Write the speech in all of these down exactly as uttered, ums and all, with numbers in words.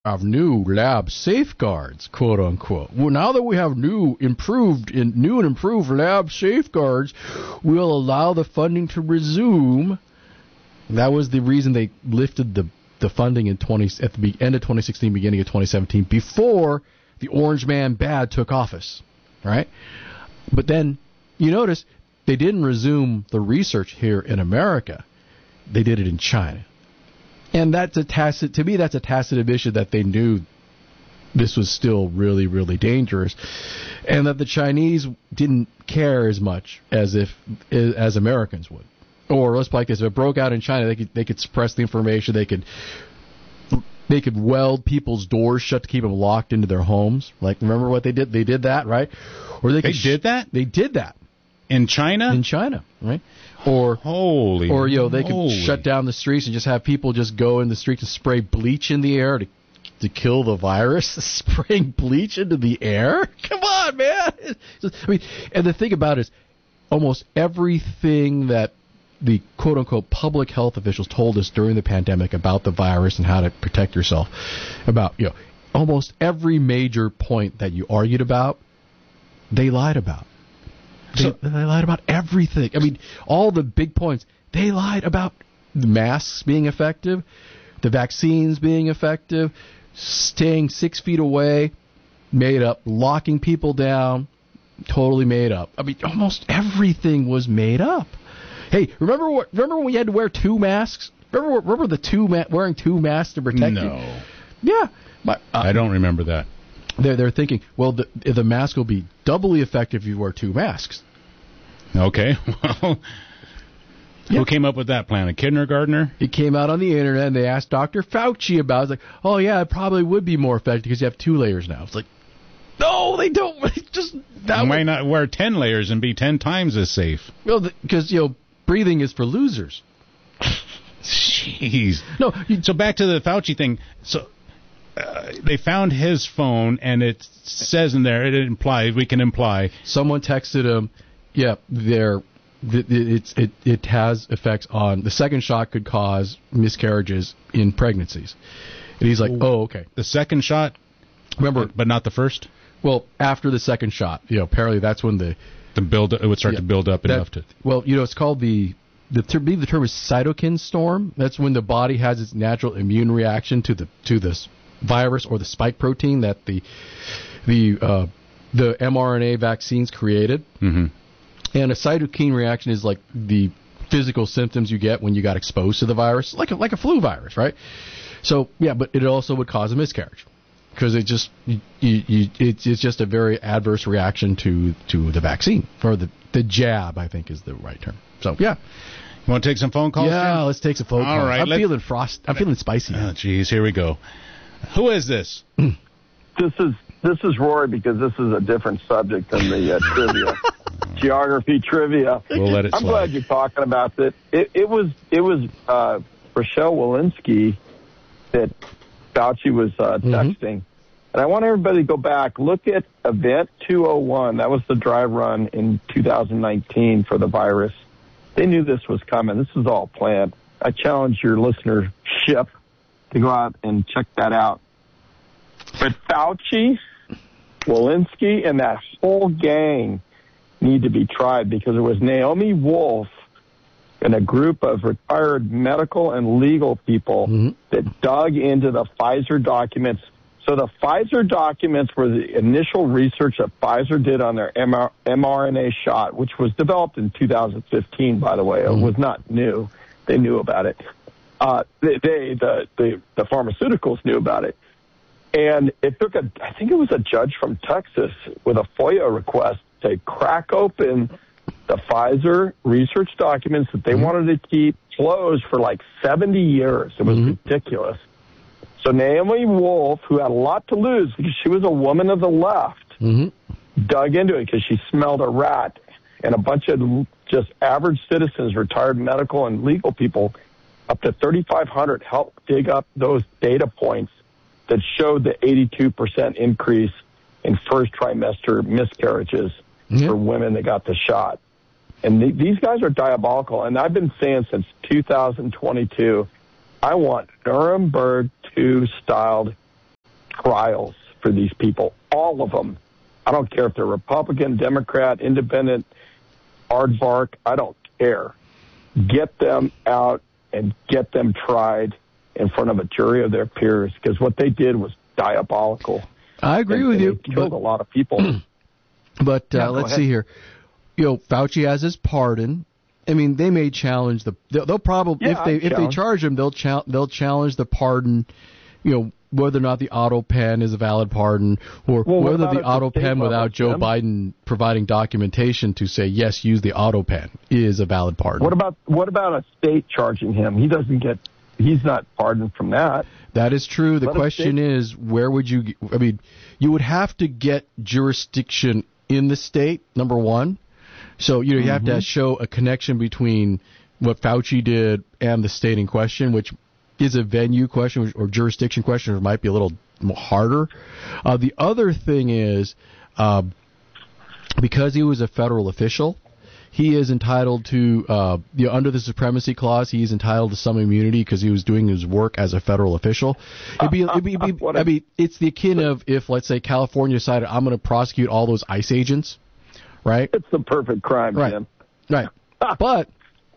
have new lab safeguards, quote unquote. Well, now that we have new improved in new and improved lab safeguards, we'll allow the funding to resume. That was the reason they lifted the the funding in twenty at the end of twenty sixteen, beginning of twenty seventeen, before the Orange Man Bad took office, right? But then you notice they didn't resume the research here in America. They did it in China. And that's a tacit, to me, that's a tacit admission that they knew this was still really, really dangerous, and that the Chinese didn't care as much as if as Americans would. Or let's play like this: if it broke out in China, they could they could suppress the information. They could they could weld people's doors shut to keep them locked into their homes. Like, remember what they did? They did that, right? Or they, they could did that. They did that in China. In China, right? Or holy, or you know, they holy. could shut down the streets and just have people just go in the streets and spray bleach in the air to to kill the virus. Spraying bleach into the air? Come on, man! I mean, and the thing about it is, almost everything that the quote unquote public health officials told us during the pandemic about the virus and how to protect yourself, about you know, almost every major point that you argued about, they lied about. They, so, they lied about everything. I mean, all the big points, they lied about the masks being effective, the vaccines being effective, staying six feet away, made up, locking people down, totally made up. I mean, almost everything was made up. Hey, remember what? Remember when we had to wear two masks? Remember, remember the two ma- wearing two masks to protect no. you? No. Yeah. But, uh, I don't remember that. They're they're thinking, well, the the mask will be doubly effective if you wear two masks. Okay. Well, yeah. Who came up with that plan? A kindergartner? It came out on the internet, and they asked Doctor Fauci about it. It's like, oh, yeah, it probably would be more effective because you have two layers now. It's like, no, they don't. Just that Why way. not wear ten layers and be ten times as safe? Well, because, you know, breathing is for losers. Jeez. No. You, so back to the Fauci thing. So uh, they found his phone, and it says in there, it implies, we can imply. Someone texted him, yeah, they're, it's, it, it has effects on, the second shot could cause miscarriages in pregnancies. And he's like, oh, okay. The second shot? Remember, but not the first? Well, after the second shot, you know, apparently that's when the the build it would start yeah, to build up that, enough to. Well, you know, it's called the the term. The term is cytokine storm. That's when the body has its natural immune reaction to the to this virus or the spike protein that the the uh, the mRNA vaccines created. Mm-hmm. And a cytokine reaction is like the physical symptoms you get when you got exposed to the virus, like a, like a flu virus, right? So yeah, but it also would cause a miscarriage. Because it just you, you, it's, it's just a very adverse reaction to, to the vaccine, or the, the jab, I think is the right term. So yeah, you want to take some phone calls? Yeah, Jim? let's take some phone All calls. right, I'm feeling frost. I'm feeling spicy. Oh, geez, here we go. Who is this? This is this is Rory, because this is a different subject than the uh, trivia, geography trivia. We'll let it I'm slide. glad you're talking about that. It, it was it was uh, Rochelle Walensky that Fauci was uh, texting. Mm-hmm. And I want everybody to go back, look at Event two oh one. That was the dry run in two thousand nineteen for the virus. They knew this was coming. This was all planned. I challenge your listenership to go out and check that out. But Fauci, Walensky, and that whole gang need to be tried, because it was Naomi Wolf and a group of retired medical and legal people mm-hmm. that dug into the Pfizer documents. So the Pfizer documents were the initial research that Pfizer did on their mRNA shot, which was developed in two thousand fifteen, by the way. It was not new. They knew about it. Uh, they, they the, the, the pharmaceuticals knew about it. And it took a, I think it was a judge from Texas with a FOIA request to crack open the Pfizer research documents that they mm-hmm. wanted to keep closed for like seventy years. It was mm-hmm. ridiculous. So Naomi Wolf, who had a lot to lose because she was a woman of the left, mm-hmm. dug into it because she smelled a rat, and a bunch of just average citizens, retired medical and legal people, up to thirty-five hundred, helped dig up those data points that showed the eighty-two percent increase in first trimester miscarriages mm-hmm. for women that got the shot. And th- these guys are diabolical. And I've been saying since two thousand twenty-two, I want Nuremberg two styled trials for these people, all of them. I don't care if they're Republican, Democrat, Independent, aardvark, I don't care. Get them out and get them tried in front of a jury of their peers, because what they did was diabolical. I agree and, with and you. They killed but, a lot of people. But uh, yeah, let's ahead. see here. You know, Fauci has his pardon. I mean, they may challenge the. They'll, they'll probably yeah, if they I'd if challenge. they charge him, they'll cha- they'll challenge the pardon. You know, whether or not the auto pen is a valid pardon, or Well, what whether about the at the auto state pen level, without Joe Jim? Biden providing documentation to say yes, use the auto pen is a valid pardon. What about what about a state charging him? He doesn't get. He's not pardoned from that. That is true. The Let us question state- is, where would you? I mean, you would have to get jurisdiction in the state. Number one, so you know you have Mm-hmm. to show a connection between what Fauci did and the state in question, which is a venue question or jurisdiction question, or might be a little more harder. Uh, the other thing is, uh, because he was a federal official, he is entitled to, uh, you know, under the supremacy clause, he is entitled to some immunity because he was doing his work as a federal official. It'd be, it'd be, it'd be What a- I mean, it's the akin of if, let's say, California decided I'm going to prosecute all those ICE agents, right? It's the perfect crime, Right. Jim. Right. But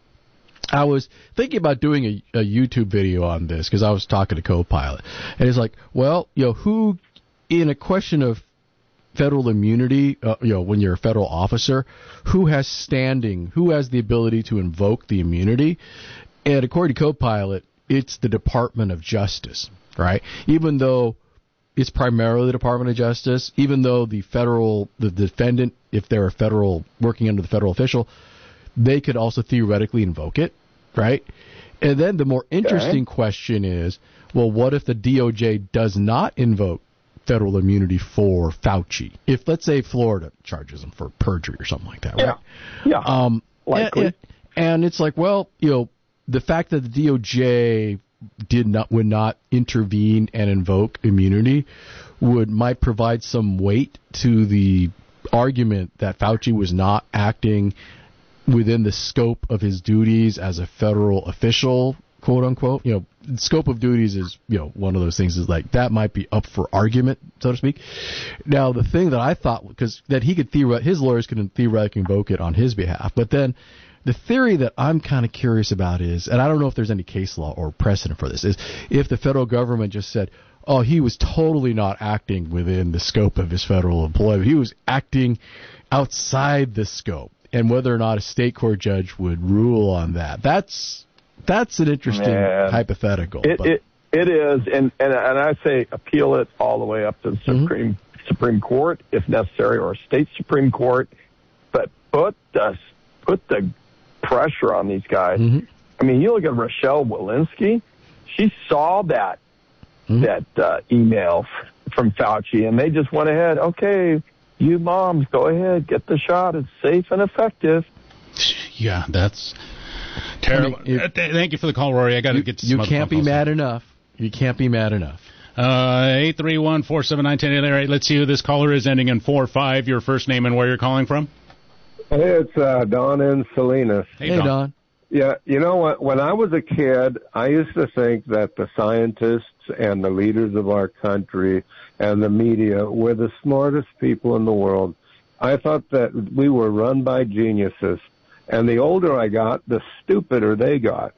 I was thinking about doing a, a YouTube video on this because I was talking to Copilot. And it's like, well, you know, who, in a question of federal immunity, uh, you know, when you're a federal officer, who has standing, who has the ability to invoke the immunity? And according to Copilot, it's the Department of Justice, right? Even though it's primarily the Department of Justice, even though the federal, the defendant, if they're a federal, working under the federal official, they could also theoretically invoke it, right? And then the more interesting Okay. question is, well, what if the D O J does not invoke federal immunity for Fauci? If, let's say, Florida charges him for perjury or something like that, right? Yeah. Yeah. Um, Likely. And, and it's like, well, you know, the fact that the D O J did not would not intervene and invoke immunity would might provide some weight to the argument that Fauci was not acting within the scope of his duties as a federal official, quote unquote. You know, scope of duties is, you know, one of those things is like that might be up for argument, so to speak. Now, the thing that I thought, because that he could theoret, his lawyers could theoretically invoke it on his behalf, but then the theory that I'm kind of curious about is, and I don't know if there's any case law or precedent for this, is if the federal government just said, oh, he was totally not acting within the scope of his federal employment. He was acting outside the scope, and whether or not a state court judge would rule on that. That's that's an interesting Man. hypothetical. It, but, it it is, and, and and I say appeal it all the way up to the Mm-hmm. Supreme Supreme Court if necessary, or state Supreme Court. But put the put the pressure on these guys. Mhm. I mean, you look at Rochelle Walensky. She saw that Mhm. that uh, email f- from Fauci, and they just went ahead. Okay, you moms, go ahead, get the shot. It's safe and effective. Yeah, that's terrible. I mean, if- Uh, th- thank you for the call, Rory. I got to you, get to you some other can't phone be calls. mad enough. You can't be mad enough. Uh, eight three one, four seven nine, one zero eight eight. Let's see who this caller is, ending in four five. Your first name and where you're calling from. Hey, it's uh, Don in Salinas. Hey, Hey, Don. Don. Yeah, you know what? When I was a kid, I used to think that the scientists and the leaders of our country and the media were the smartest people in the world. I thought that we were run by geniuses. And the older I got, the stupider they got.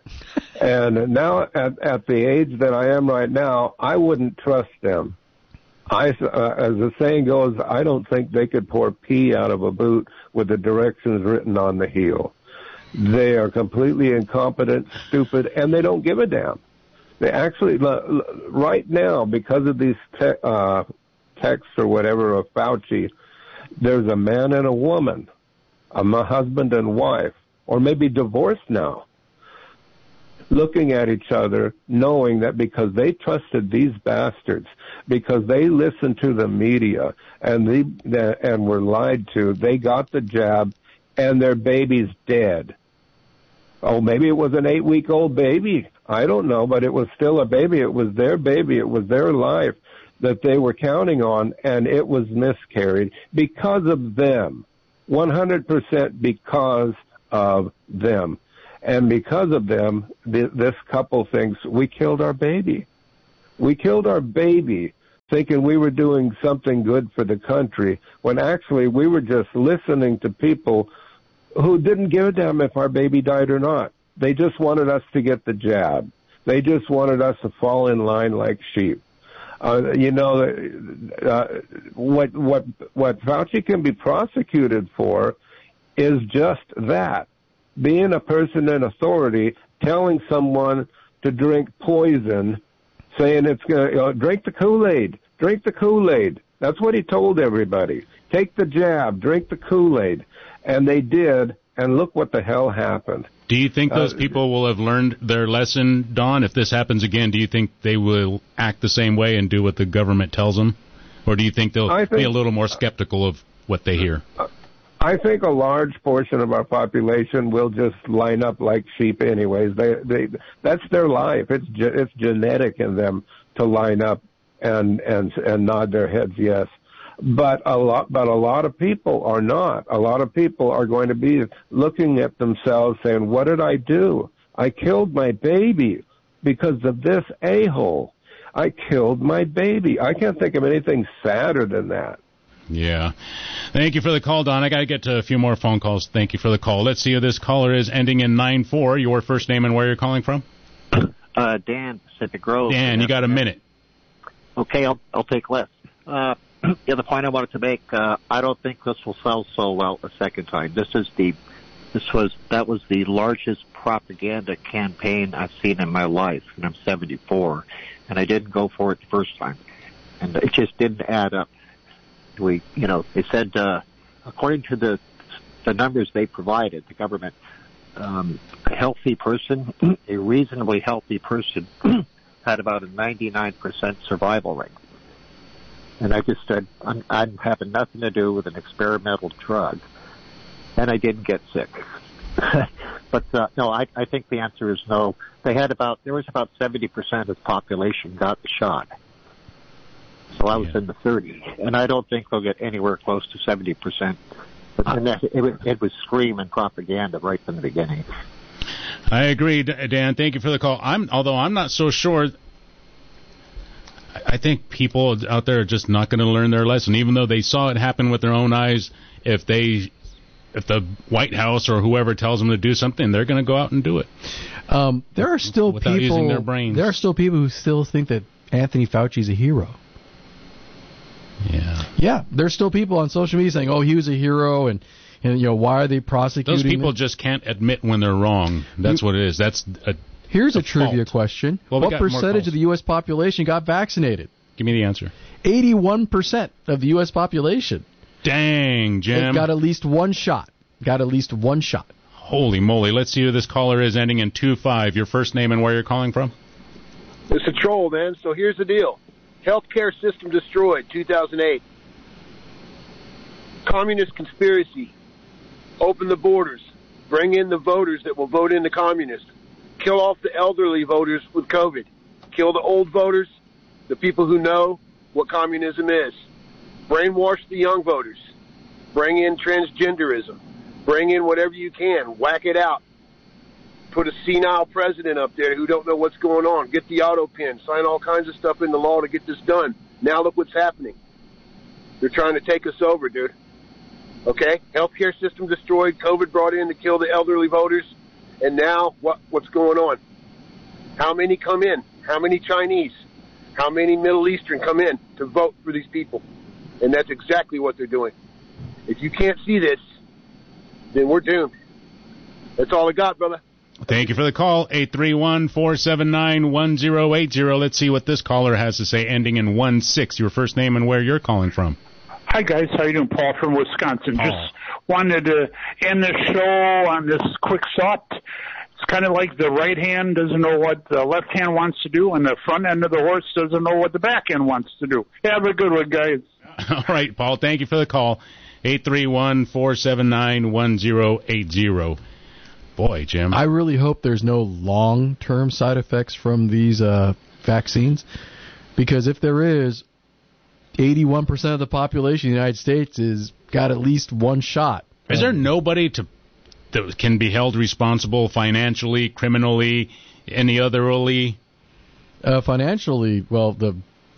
And now, at, at the age that I am right now, I wouldn't trust them. I, uh, as the saying goes, I don't think they could pour pee out of a boot with the directions written on the heel. They are completely incompetent, stupid, and they don't give a damn. They actually, right now, because of these te- uh, texts or whatever of Fauci, there's a man and a woman, a husband and wife, or maybe divorced now, looking at each other, knowing that because they trusted these bastards, because they listened to the media and they and were lied to, they got the jab, and their baby's dead. Oh, maybe it was an eight-week-old baby. I don't know, but it was still a baby. It was their baby. It was their life that they were counting on, and it was miscarried because of them. one hundred percent because of them. And because of them, th- this couple thinks we killed our baby. We killed our baby thinking we were doing something good for the country, when actually we were just listening to people who didn't give a damn if our baby died or not. They just wanted us to get the jab. They just wanted us to fall in line like sheep. Uh, you know, uh, what what what Fauci can be prosecuted for is just that, being a person in authority, telling someone to drink poison, saying it's going to, you know, drink the Kool-Aid, drink the Kool-Aid. That's what he told everybody. Take the jab, drink the Kool-Aid. And they did, and look what the hell happened. Do you think those Uh, people will have learned their lesson, Don? If this happens again, do you think they will act the same way and do what the government tells them? Or do you think they'll I think, be a little more skeptical of what they hear? I think a large portion of our population will just line up like sheep anyways. They, they, that's their life. It's ge- it's genetic in them to line up and, and, and nod their heads yes. But a lot, but a lot of people are not. A lot of people are going to be looking at themselves saying, what did I do? I killed my baby because of this a-hole. I killed my baby. I can't think of anything sadder than that. Yeah. Thank you for the call, Don. I got to get to a few more phone calls. Thank you for the call. Let's see who this caller is, ending in nine four. Your first name and where you're calling from? Uh, Dan, Pacific Grove. Dan, you got a minute. Okay, I'll, I'll take less. Uh, the other point I wanted to make, uh, I don't think this will sell so well a second time. This is the, this was, that was the largest propaganda campaign I've seen in my life, and I'm seventy-four, and I didn't go for it the first time. And it just didn't add up. We, you know, they said, uh, according to the, the numbers they provided, the government, um, a healthy person, a reasonably healthy person, had about a ninety-nine percent survival rate. And I just said, I'm, I'm having nothing to do with an experimental drug. And I didn't get sick. But, uh, no, I, I think the answer is no. They had about, there was about seventy percent of the population got the shot. So I was yeah. in the thirties. And I don't think they'll get anywhere close to seventy percent. But and that, it, it was screaming propaganda right from the beginning. I agree, Dan. Thank you for the call. I'm, although I'm not so sure. I think people out there are just not going to learn their lesson, even though they saw it happen with their own eyes. If they, if the White House or whoever tells them to do something, they're going to go out and do it. Um, there are still without people. using their brains. There are still people who still think that Anthony Fauci is a hero. Yeah. Yeah, there's still people on social media saying, "Oh, he was a hero," and and you know, why are they prosecuting? Those people them? just can't admit when they're wrong. That's you, what it is. That's a Here's a, a trivia fault. question. Well, we what percentage of the U S population got vaccinated? Give me the answer. eighty-one percent of the U S population. Dang, Jim. Got at least one shot. Got at least one shot. Holy moly. Let's see who this caller is, ending in two five. Your first name and where you're calling from? It's a troll, man. So here's the deal. Healthcare system destroyed, two thousand eight. Communist conspiracy. Open the borders. Bring in the voters that will vote in the communists. Kill off the elderly voters with COVID. Kill the old voters, the people who know what communism is. Brainwash the young voters. Bring in transgenderism. Bring in whatever you can. Whack it out. Put a senile president up there who don't know what's going on. Get the auto pen. Sign all kinds of stuff into law to get this done. Now look what's happening. They're trying to take us over, dude. Okay? Healthcare system destroyed. COVID brought in to kill the elderly voters. And now what? what's going on? How many come in? How many Chinese? How many Middle Eastern come in to vote for these people? And that's exactly what they're doing. If you can't see this, then we're doomed. That's all I got, brother. Thank you for the call. eight three one, four seven nine, one zero eight zero. Let's see what this caller has to say, ending in one six. Your first name and where you're calling from. Hi, guys. How you doing? Paul from Wisconsin. Paul. Just wanted to end the show on this quick thought. It's kind of like the right hand doesn't know what the left hand wants to do, and the front end of the horse doesn't know what the back end wants to do. Have a good one, guys. All right, Paul. Thank you for the call. eight three one, four seven nine, one zero eight zero. Boy, Jim. I really hope there's no long-term side effects from these uh, vaccines, because if there is, eighty-one percent of the population of the United States is got at least one shot. Is there nobody to that can be held responsible financially, criminally, any otherly? Uh, financially, well, the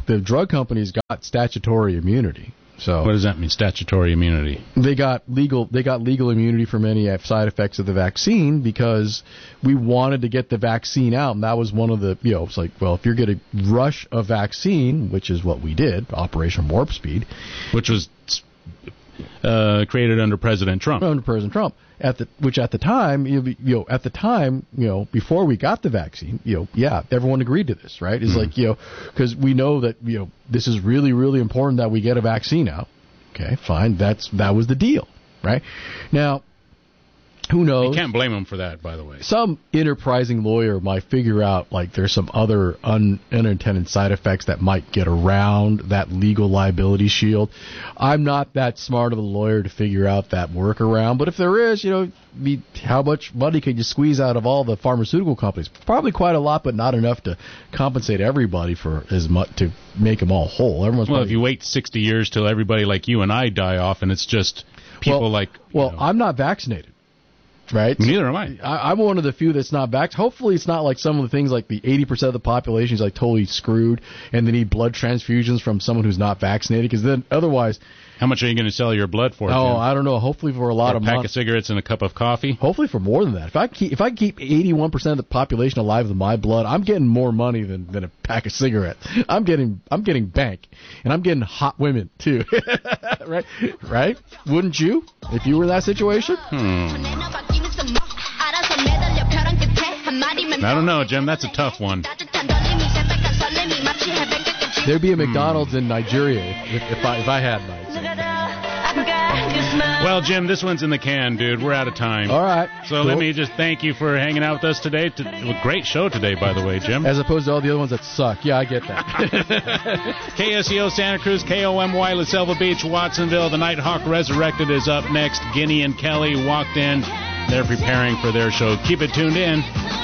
the drug companies got statutory immunity. So what does that mean, statutory immunity? They got legal. They got legal immunity from any side effects of the vaccine because we wanted to get the vaccine out, and that was one of the. You know, it's like, well, if you're going to rush a vaccine, which is what we did, Operation Warp Speed, which was uh, created under President Trump. Under President Trump, at the which at the time, you know, at the time, you know, before we got the vaccine, you know, yeah, everyone agreed to this, right? It's mm-hmm. like, you know, because we know that, you know, this is really, really important that we get a vaccine out. Okay, fine, that's that was the deal, right? Now, who knows? You can't blame them for that, by the way. Some enterprising lawyer might figure out, like, there's some other un- unintended side effects that might get around that legal liability shield. I'm not that smart of a lawyer to figure out that workaround, but if there is, you know, be, how much money can you squeeze out of all the pharmaceutical companies? Probably quite a lot, but not enough to compensate everybody for as much to make them all whole. Everyone's well, probably, if you wait sixty years till everybody like you and I die off, and it's just people well, like. Well, know, I'm not vaccinated. Right? Neither am I. I. I'm one of the few that's not vaccinated. Hopefully it's not like some of the things like the eighty percent of the population is like totally screwed and they need blood transfusions from someone who's not vaccinated, because then otherwise... How much are you going to sell your blood for? Oh, Jim? I don't know. Hopefully for a lot or of a pack months. of cigarettes and a cup of coffee? Hopefully for more than that. If I keep if I keep eighty-one percent of the population alive with my blood, I'm getting more money than, than a pack of cigarettes. I'm getting I'm getting bank, and I'm getting hot women too. right? Right? Wouldn't you if you were in that situation? Hmm. I don't know, Jim. That's a tough one. There'd be a McDonald's in Nigeria if, if I if I had mine. Well, Jim, this one's in the can, dude. We're out of time. All right. So cool. let me just thank you for hanging out with us today. A great show today, by the way, Jim. As opposed to all the other ones that suck. Yeah, I get that. K S E O Santa Cruz, K O M Y La Selva Beach, Watsonville. The Nighthawk Resurrected is up next. Guinea and Kelly walked in. They're preparing for their show. Keep it tuned in.